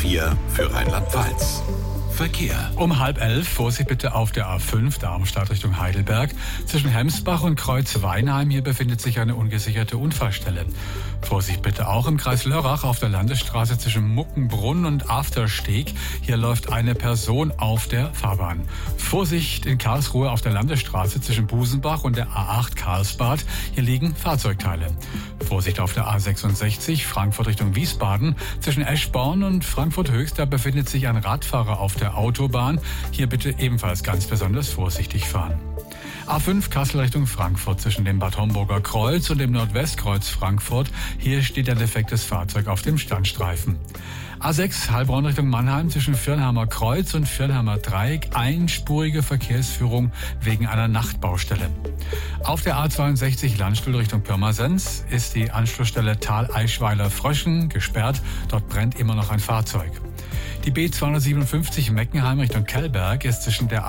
4 für Rheinland-Pfalz. Verkehr. Um 10:30 Vorsicht bitte auf der A5, Darmstadt Richtung Heidelberg. Zwischen Hemsbach und Kreuz-Weinheim, hier befindet sich eine ungesicherte Unfallstelle. Vorsicht bitte auch im Kreis Lörrach auf der Landesstraße zwischen Muckenbrunn und Aftersteg. Hier läuft eine Person auf der Fahrbahn. Vorsicht in Karlsruhe auf der Landesstraße zwischen Busenbach und der A8 Karlsbad. Hier liegen Fahrzeugteile. Vorsicht auf der A66 Frankfurt Richtung Wiesbaden. Zwischen Eschborn und Frankfurt Höchst, da befindet sich ein Radfahrer auf der Autobahn. Hier bitte ebenfalls ganz besonders vorsichtig fahren. A5 Kassel Richtung Frankfurt zwischen dem Bad Homburger Kreuz und dem Nordwestkreuz Frankfurt. Hier steht ein defektes Fahrzeug auf dem Standstreifen. A6 Heilbronn Richtung Mannheim zwischen Firnheimer Kreuz und Firnheimer Dreieck. Einspurige Verkehrsführung wegen einer Nachtbaustelle. Auf der A62 Landstuhl Richtung Pirmasens ist die Anschlussstelle Tal-Eichweiler-Fröschen gesperrt. Dort brennt immer noch ein Fahrzeug. Die B257 Meckenheim Richtung Kellberg ist zwischen der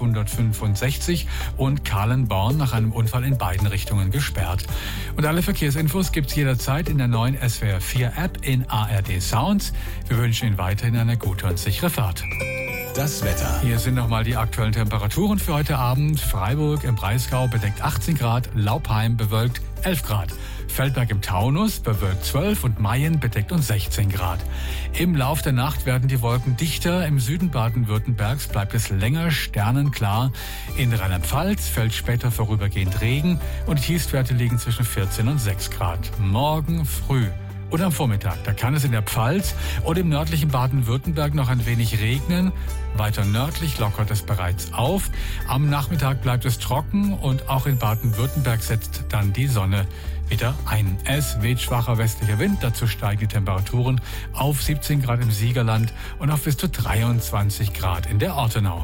A565 und Kahlenborn nach einem Unfall in beiden Richtungen gesperrt. Und alle Verkehrsinfos gibt's jederzeit in der neuen SWR 4 App in ARD Sounds. Wir wünschen Ihnen weiterhin eine gute und sichere Fahrt. Das Wetter. Hier sind nochmal die aktuellen Temperaturen für heute Abend. Freiburg im Breisgau bedeckt 18 Grad, Laupheim bewölkt 11 Grad. Feldberg im Taunus bewölkt 12 und Mayen bedeckt uns 16 Grad. Im Lauf der Nacht werden die Wolken dichter. Im Süden Baden-Württembergs bleibt es länger sternenklar. In Rheinland-Pfalz fällt später vorübergehend Regen und die Tiefstwerte liegen zwischen 14 und 6 Grad. Morgen früh und am Vormittag, da kann es in der Pfalz und im nördlichen Baden-Württemberg noch ein wenig regnen. Weiter nördlich lockert es bereits auf. Am Nachmittag bleibt es trocken und auch in Baden-Württemberg setzt dann die Sonne wieder ein. Es weht schwacher westlicher Wind, dazu steigen die Temperaturen auf 17 Grad im Siegerland und auf bis zu 23 Grad in der Ortenau.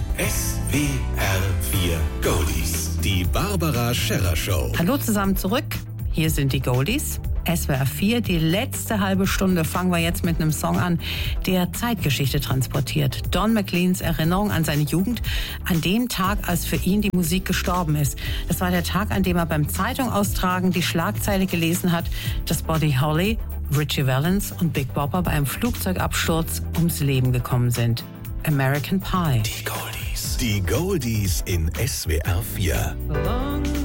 SWR 4 Goldies, die Barbara Scherrer Show. Hallo zusammen zurück, hier sind die Goldies. SWR 4, die letzte halbe Stunde fangen wir jetzt mit einem Song an, der Zeitgeschichte transportiert. Don McLeans Erinnerung an seine Jugend, an dem Tag, als für ihn die Musik gestorben ist. Das war der Tag, an dem er beim Zeitung austragen die Schlagzeile gelesen hat, dass Buddy Holly, Ritchie Valens und Big Bopper bei einem Flugzeugabsturz ums Leben gekommen sind. American Pie. Die Goldies. Die Goldies in SWR 4.